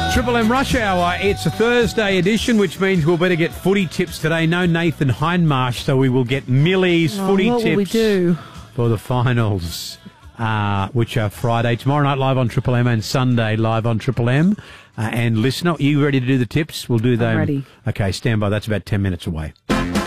Triple M Rush Hour. It's a Thursday edition, which means we'll better get footy tips today. No Nathan Hindmarsh, so we will get Millie's footy what tips will we do? for the finals, which are Friday. Tomorrow night live on Triple M and Sunday live on Triple M. And listener, are you ready to do the tips? We'll do them. I'm ready. Okay, stand by. That's about 10 minutes away.